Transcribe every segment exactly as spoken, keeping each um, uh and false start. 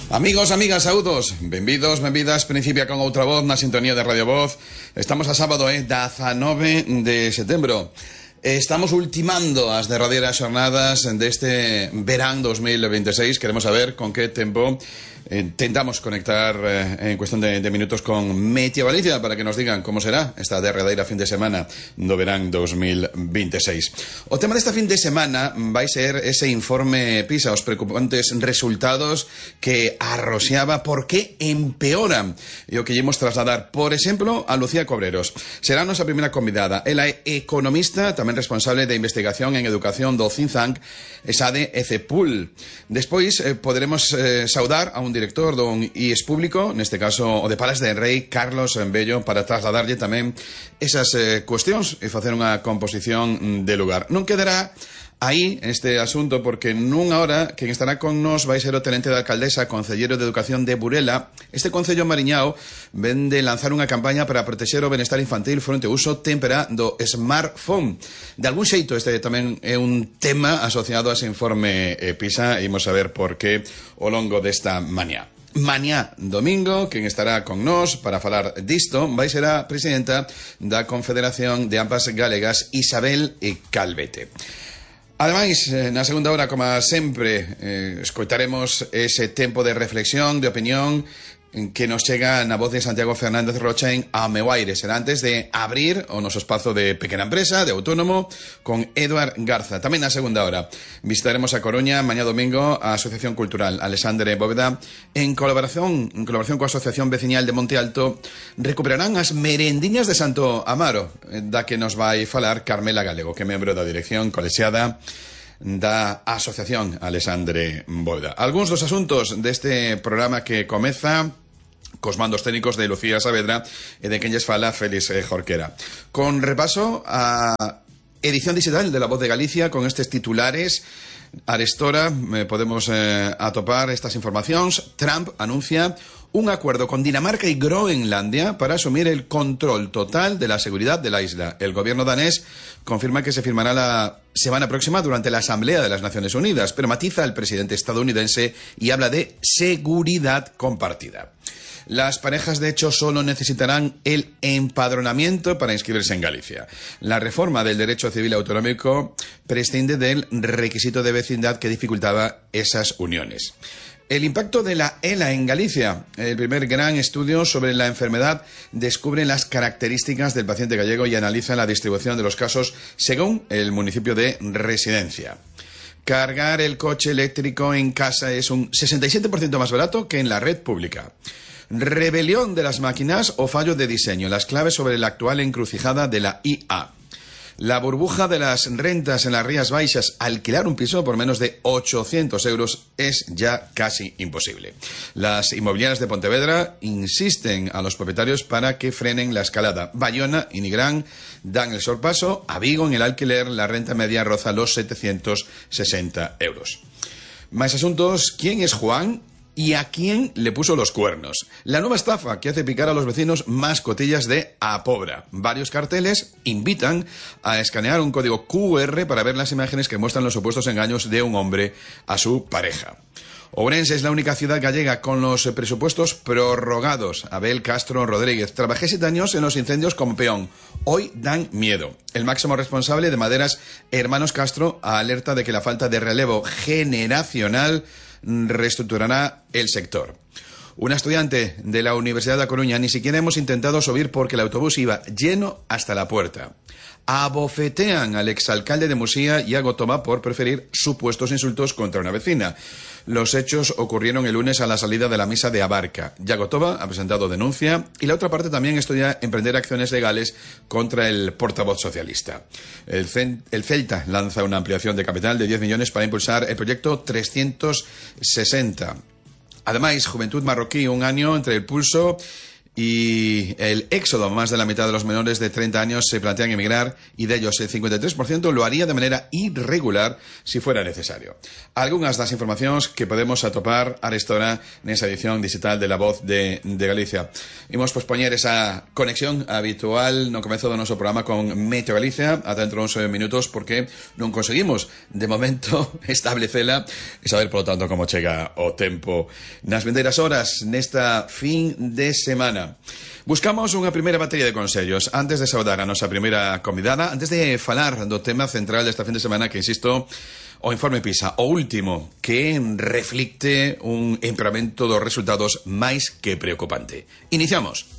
Amigos, amigas, saúdos, benvidos, benvidas, principia con outra voz na sintonía de Radio Voz. Estamos a sábado, eh, dezanove de setembro. Estamos ultimando as derradeiras xornadas deste verán dos mil veintiséis. Queremos saber con que tempo eh, tentamos conectar eh, en cuestión de, de minutos con Meteo Galicia para que nos digan como será esta derradeira fin de semana do verán dos mil veintiséis. O tema desta fin de semana vai ser ese informe PISA, os preocupantes resultados que arroxeaba por que empeoran, e o que llevamos trasladar, por exemplo, a Lucía Cobreros. Será a nosa primeira convidada. Ela é economista, tamén responsable de investigación en educación do Cinzanc, ESADE e CEPUL. Despois eh, poderemos eh, saudar a un director dun I E S público, neste caso o de Palas de Rei, Carlos Bello, para trasladarlle tamén esas eh, cuestións e facer unha composición de lugar. Non quedará aí este asunto, porque nunha hora quen estará con nos vai ser o tenente da alcaldesa, concellero de Educación de Burela. Este concello mariñao ven de lanzar unha campaña para protexer o benestar infantil fronte ao uso témpera do smartphone. De algún xeito este tamén é un tema asociado a ese informe eh, PISA, e imos a ver por que ao longo desta mañá. Mañá domingo, quen estará con nós para falar disto vai ser a presidenta da Confederación de Ampas Galegas, Isabel Calvete. Ademais, na segunda hora, como sempre, eh, escoitaremos ese tempo de reflexión, de opinión, que nos chega na voz de Santiago Fernández Rocha en A Meu Aire. Será antes de abrir o noso espazo de pequena empresa, de autónomo, con Eduard Garza. Tamén na segunda hora visitaremos a Coruña, mañá domingo, a Asociación Cultural Alexandre Bóveda. En colaboración, en colaboración coa Asociación Veciñal de Monte Alto, recuperarán as merendiñas de Santo Amaro, da que nos vai falar Carmela Galego, que é membro da dirección colexiada da Asociación Alexandre Bóveda. Algúns dos asuntos deste programa que comeza cos mandos técnicos de Lucía Saavedra e de quen lles fala Félix Jorquera, con repaso a edición digital de La Voz de Galicia con estes titulares. Arestora eh, podemos eh, atopar estas informacións. Trump anuncia un acuerdo con Dinamarca y Groenlandia para asumir el control total de la seguridad de la isla. El gobierno danés confirma que se firmará la semana próxima durante la Asamblea de las Naciones Unidas, pero matiza el presidente estadounidense y habla de seguridad compartida. Las parejas, de hecho, solo necesitarán el empadronamiento para inscribirse en Galicia. La reforma del derecho civil autonómico prescinde del requisito de vecindad que dificultaba esas uniones. El impacto de la ELA en Galicia. El primer gran estudio sobre la enfermedad descubre las características del paciente gallego y analiza la distribución de los casos según el municipio de residencia. Cargar el coche eléctrico en casa es un sesenta y siete por ciento más barato que en la red pública. Rebelión de las máquinas o fallo de diseño. Las claves sobre la actual encrucijada de la I A. La burbuja de las rentas en las Rías Baixas. Alquilar un piso por menos de ochocientos euros es ya casi imposible. Las inmobiliarias de Pontevedra insisten a los propietarios para que frenen la escalada. Bayona y Nigrán dan el sorpaso. A Vigo, en el alquiler, la renta media roza los setecientos sesenta euros. Más asuntos. ¿Quién es Juan? ¿Y a quién le puso los cuernos? La nueva estafa que hace picar a los vecinos más cotillas de Apobra. Varios carteles invitan a escanear un código Q R para ver las imágenes que muestran los supuestos engaños de un hombre a su pareja. Ourense es la única ciudad gallega con los presupuestos prorrogados. Abel Castro Rodríguez. Trabajé siete años en los incendios como peón. Hoy dan miedo. El máximo responsable de Maderas, Hermanos Castro, alerta de que la falta de relevo generacional reestructurará el sector. Una estudiante de la Universidad de A Coruña: ni siquiera hemos intentado subir porque el autobús iba lleno hasta la puerta. Abofetean al exalcalde de Musía y a Gotoma por preferir supuestos insultos contra una vecina. Los hechos ocurrieron el lunes a la salida de la misa de Abarca. Yagotoba ha presentado denuncia y la otra parte también estudia emprender acciones legales contra el portavoz socialista. El, Cen el Celta lanza una ampliación de capital de diez millones para impulsar el proyecto trescientos sesenta. Además, Juventud Marroquí, un año entre el pulso y el éxodo, más de la mitad de los menores de treinta años se plantean emigrar y de ellos el cincuenta y tres por ciento lo haría de manera irregular si fuera necesario. Algunas das informacións que podemos atopar a esta hora nesa edición digital de La Voz de, de Galicia. Imos pospoñer esa conexión habitual no comezo do noso programa con Meteo Galicia ata dentro de uns minutos porque non conseguimos de momento establecela e saber polo tanto como chega o tempo nas vindeiras horas nesta fin de semana. Buscamos unha primeira batería de consellos antes de saudar a nosa primeira convidada, antes de falar do tema central desta fin de semana que, insisto, o informe PISA, o último, que reflicte un empeoramento dos resultados máis que preocupante. Iniciamos.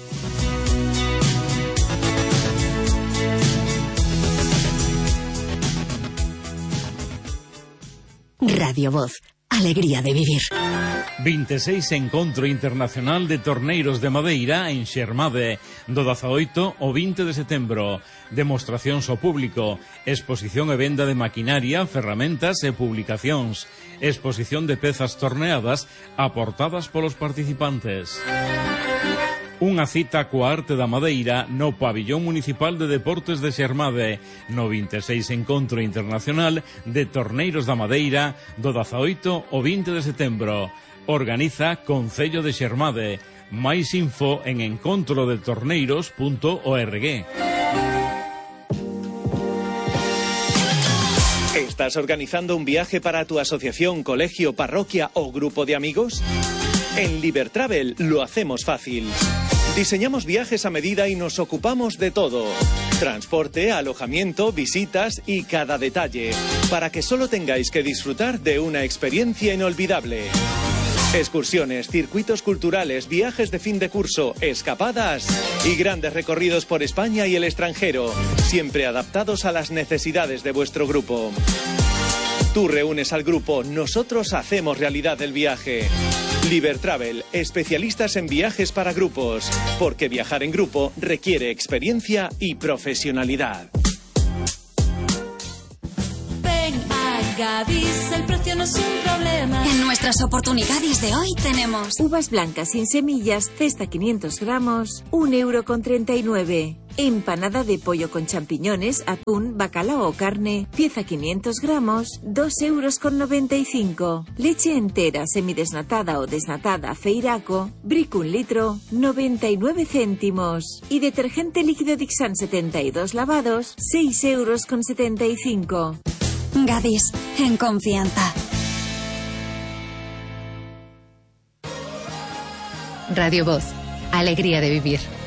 Radio Voz, alegría de vivir. veintiséis Encontro Internacional de Torneiros de Madeira en Xermade, do dezaoito ao vinte de setembro. Demostracións ao público, exposición e venda de maquinaria, ferramentas e publicacións, exposición de pezas torneadas aportadas polos participantes. Unha cita coa arte da madeira no Pabillón Municipal de Deportes de Xermade, no veintiséis Encontro Internacional de Torneiros da Madeira, do dezaoito ao vinte de setembro. Organiza Concello de Xermade. Máis info en encontro de torneiros punto org. ¿Estás organizando un viaje para tu asociación, colegio, parroquia o grupo de amigos? En Libertravel lo hacemos fácil. Diseñamos viajes a medida y nos ocupamos de todo. Transporte, alojamiento, visitas y cada detalle, para que solo tengáis que disfrutar de una experiencia inolvidable. Excursiones, circuitos culturales, viajes de fin de curso, escapadas y grandes recorridos por España y el extranjero, siempre adaptados a las necesidades de vuestro grupo. Tú reúnes al grupo, nosotros hacemos realidad el viaje. Libertravel, especialistas en viajes para grupos, porque viajar en grupo requiere experiencia y profesionalidad. Ven a Gadis, el precio no es un problema. En nuestras oportunidades de hoy tenemos uvas blancas sin semillas, cesta quinientos gramos, un euro con treinta y nueve. Empanada de pollo con champiñones, atún, bacalao o carne, pieza quinientos gramos, dos euros con noventa y cinco. Leche entera, semidesnatada o desnatada, Feiraco, Brick un litro, noventa y nueve céntimos. Y detergente líquido Dixan setenta y dos lavados, seis euros con setenta y cinco. Gadis, en confianza. Radio Voz, alegría de vivir.